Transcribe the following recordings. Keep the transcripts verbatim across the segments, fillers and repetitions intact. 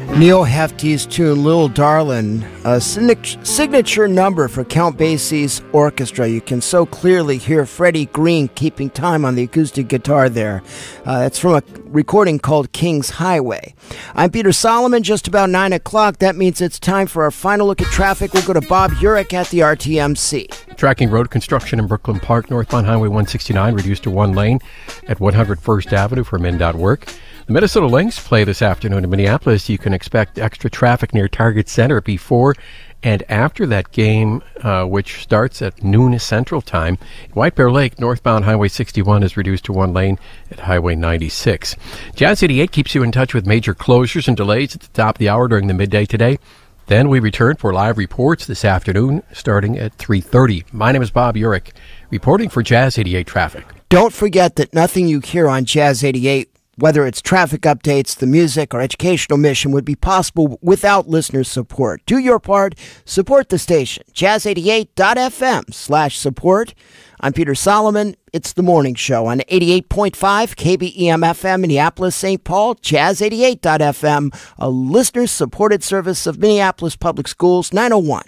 Neil Hefti's tune Little Darlin', a signature number for Count Basie's orchestra. You can so clearly hear Freddie Green keeping time on the acoustic guitar there. Uh, it's from a recording called King's Highway. I'm Peter Solomon, just about nine o'clock. That means it's time for our final look at traffic. We'll go to Bob Urich at the R T M C. Tracking road construction in Brooklyn Park, northbound Highway one sixty-nine, reduced to one lane at one hundred First Avenue for MnDOT work. The Minnesota Lynx play this afternoon in Minneapolis. You can expect extra traffic near Target Center before and after that game, uh, which starts at noon Central Time. White Bear Lake, northbound Highway sixty-one is reduced to one lane at Highway ninety-six. Jazz eighty-eight keeps you in touch with major closures and delays at the top of the hour during the midday today. Then we return for live reports this afternoon starting at three thirty. My name is Bob Urich, reporting for Jazz eighty-eight Traffic. Don't forget that nothing you hear on Jazz eighty-eight, whether it's traffic updates, the music, or educational mission, would be possible without listener support. Do your part. Support the station. jazz eighty-eight dot f m slash support. I'm Peter Solomon. It's the morning show on eighty-eight point five K B E M F M, Minneapolis, Saint Paul, jazz eighty-eight dot f m, a listener-supported service of Minneapolis Public Schools, nine oh one.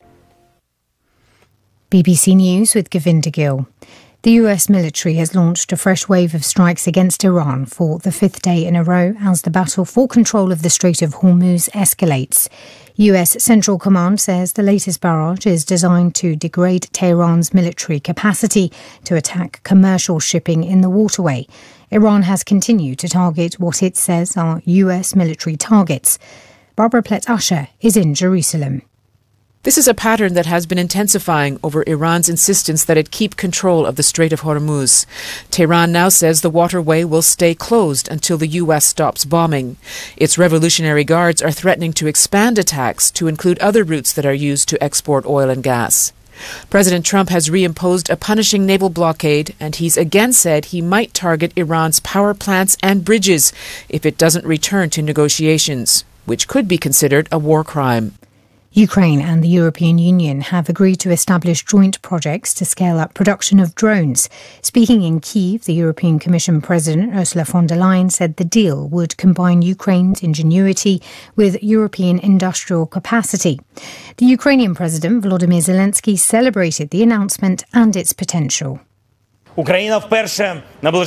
B B C News with Govinda Gill. The U S military has launched a fresh wave of strikes against Iran for the fifth day in a row as the battle for control of the Strait of Hormuz escalates. U S Central Command says the latest barrage is designed to degrade Tehran's military capacity to attack commercial shipping in the waterway. Iran has continued to target what it says are U S military targets. Barbara Plett-Usher is in Jerusalem. This is a pattern that has been intensifying over Iran's insistence that it keep control of the Strait of Hormuz. Tehran now says the waterway will stay closed until the U S stops bombing. Its Revolutionary Guards are threatening to expand attacks to include other routes that are used to export oil and gas. President Trump has reimposed a punishing naval blockade, and he's again said he might target Iran's power plants and bridges if it doesn't return to negotiations, which could be considered a war crime. Ukraine and the European Union have agreed to establish joint projects to scale up production of drones. Speaking in Kyiv, the European Commission President Ursula von der Leyen said the deal would combine Ukraine's ingenuity with European industrial capacity. The Ukrainian President Volodymyr Zelensky celebrated the announcement and its potential. For the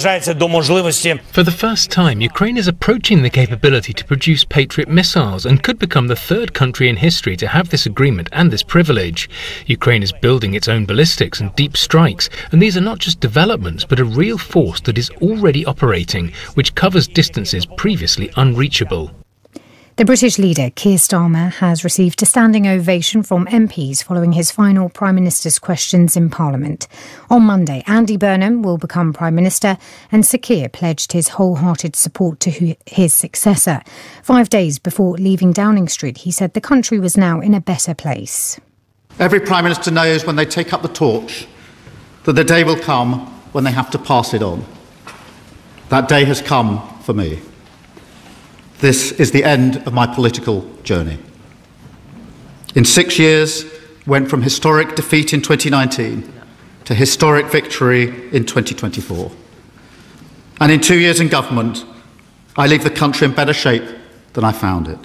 first time, Ukraine is approaching the capability to produce Patriot missiles and could become the third country in history to have this agreement and this privilege. Ukraine is building its own ballistics and deep strikes, and these are not just developments but a real force that is already operating, which covers distances previously unreachable. The British leader, Keir Starmer, has received a standing ovation from M Ps following his final Prime Minister's questions in Parliament. On Monday, Andy Burnham will become Prime Minister, and Sir Keir pledged his wholehearted support to his successor. Five days before leaving Downing Street, he said the country was now in a better place. Every Prime Minister knows when they take up the torch that the day will come when they have to pass it on. That day has come for me. This is the end of my political journey. In six years, went from historic defeat in twenty nineteen to historic victory in twenty twenty-four. And in two years in government, I leave the country in better shape than I found it.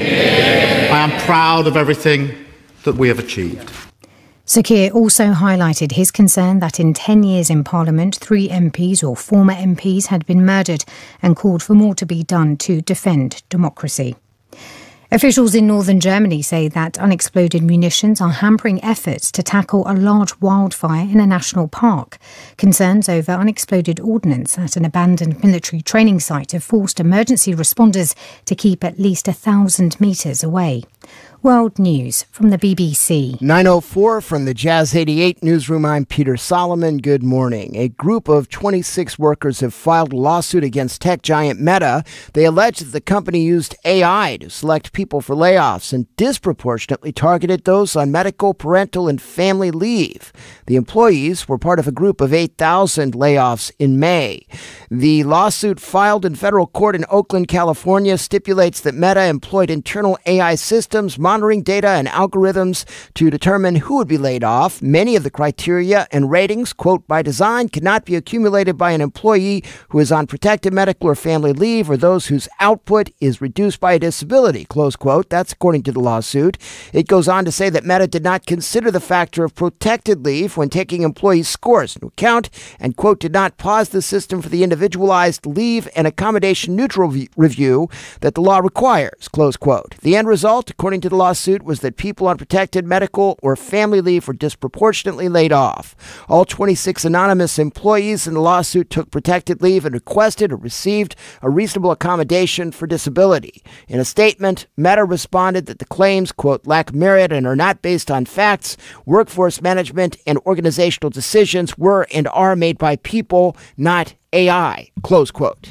I am proud of everything that we have achieved. Sir Keir also highlighted his concern that in ten years in Parliament, three M Ps or former M Ps had been murdered and called for more to be done to defend democracy. Officials in northern Germany say that unexploded munitions are hampering efforts to tackle a large wildfire in a national park. Concerns over unexploded ordnance at an abandoned military training site have forced emergency responders to keep at least a thousand metres away. World News from the B B C. nine oh four from the Jazz eighty-eight newsroom. I'm Peter Solomon. Good morning. A group of twenty-six workers have filed a lawsuit against tech giant Meta. They allege that the company used A I to select people for layoffs and disproportionately targeted those on medical, parental, and family leave. The employees were part of a group of eight thousand layoffs in May. The lawsuit filed in federal court in Oakland, California, stipulates that Meta employed internal A I systems, monitoring data and algorithms to determine who would be laid off. Many of the criteria and ratings, quote, by design, cannot be accumulated by an employee who is on protected medical or family leave or those whose output is reduced by a disability, close quote. That's according to the lawsuit. It goes on to say that Meta did not consider the factor of protected leave when taking employees' scores into account and, quote, did not pause the system for the individualized leave and accommodation neutral v- review that the law requires, close quote. The end result, according to the lawsuit, was that people on protected medical or family leave were disproportionately laid off. All twenty-six anonymous employees in the lawsuit took protected leave and requested or received a reasonable accommodation for disability. In a statement, Meta responded that the claims, quote, lack merit and are not based on facts. Workforce management and organizational decisions were and are made by people, not A I, close quote.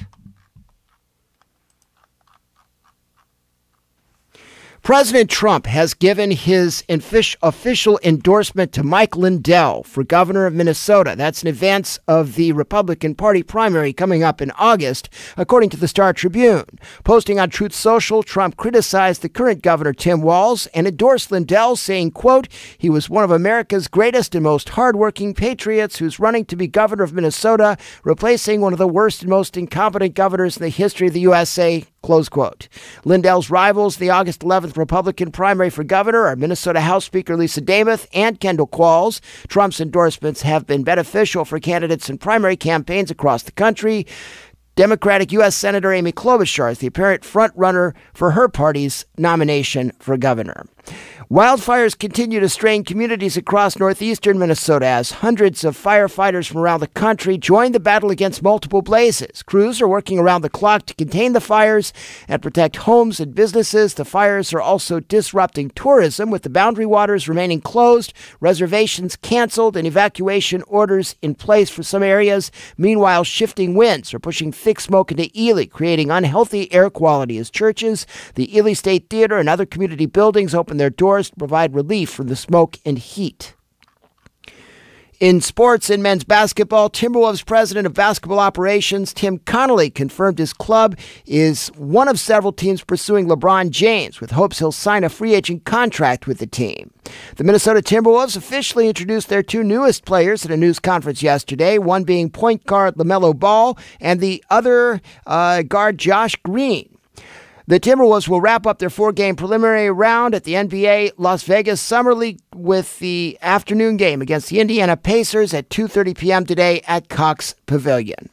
President Trump has given his official endorsement to Mike Lindell for governor of Minnesota. That's in advance of the Republican Party primary coming up in August, according to the Star Tribune. Posting on Truth Social, Trump criticized the current governor, Tim Walz, and endorsed Lindell, saying, quote, he was one of America's greatest and most hardworking patriots who's running to be governor of Minnesota, replacing one of the worst and most incompetent governors in the history of the U S A, close quote. Lindell's rivals, the August eleventh Republican primary for governor, are Minnesota House Speaker Lisa Demuth and Kendall Qualls. Trump's endorsements have been beneficial for candidates in primary campaigns across the country. Democratic U S Senator Amy Klobuchar is the apparent front-runner for her party's nomination for governor. Wildfires continue to strain communities across northeastern Minnesota as hundreds of firefighters from around the country join the battle against multiple blazes. Crews are working around the clock to contain the fires and protect homes and businesses. The fires are also disrupting tourism, with the boundary waters remaining closed, reservations canceled, and evacuation orders in place for some areas. Meanwhile, shifting winds are pushing thick smoke into Ely, creating unhealthy air quality as churches, the Ely State Theater, and other community buildings open their doors to provide relief from the smoke and heat. In sports and men's basketball, Timberwolves president of basketball operations Tim Connolly confirmed his club is one of several teams pursuing LeBron James, with hopes he'll sign a free agent contract with the team. The Minnesota Timberwolves officially introduced their two newest players at a news conference yesterday, one being point guard LaMelo Ball and the other uh, guard Josh Green. The Timberwolves will wrap up their four-game preliminary round at the N B A Las Vegas Summer League with the afternoon game against the Indiana Pacers at two thirty p.m. today at Cox Pavilion.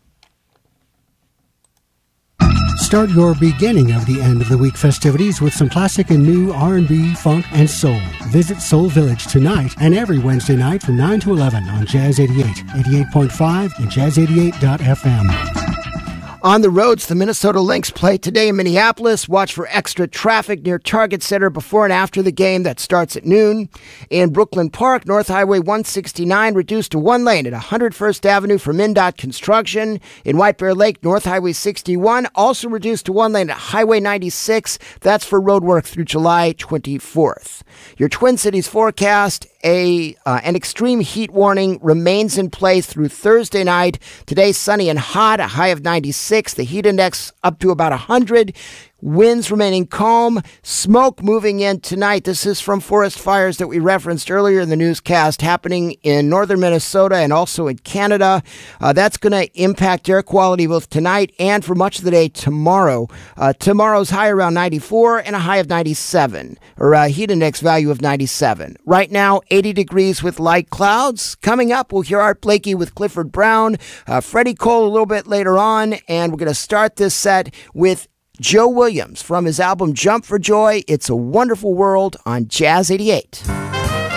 Start your beginning of the end of the week festivities with some classic and new R and B, funk, and soul. Visit Soul Village tonight and every Wednesday night from nine to eleven on Jazz eighty-eight, eighty-eight point five, and jazz eighty-eight dot f m. On the roads, the Minnesota Lynx play today in Minneapolis. Watch for extra traffic near Target Center before and after the game. That starts at noon. In Brooklyn Park, North Highway one sixty-nine reduced to one lane at one hundred first Avenue for MnDOT construction. In White Bear Lake, North Highway sixty-one also reduced to one lane at Highway ninety-six. That's for road work through July twenty-fourth. Your Twin Cities forecast. A uh, an extreme heat warning remains in place through Thursday night. Today, sunny and hot, a high of ninety-six. The heat index up to about one hundred. Winds remaining calm. Smoke moving in tonight. This is from forest fires that we referenced earlier in the newscast happening in northern Minnesota and also in Canada. Uh, that's going to impact air quality both tonight and for much of the day tomorrow. Uh, tomorrow's high around ninety-four and a high of ninety-seven, or a heat index value of ninety-seven. Right now, eighty degrees with light clouds. Coming up, we'll hear Art Blakey with Clifford Brown, uh, Freddie Cole a little bit later on, and we're going to start this set with Joe Williams from his album Jump for Joy. It's a Wonderful World on Jazz eighty-eight.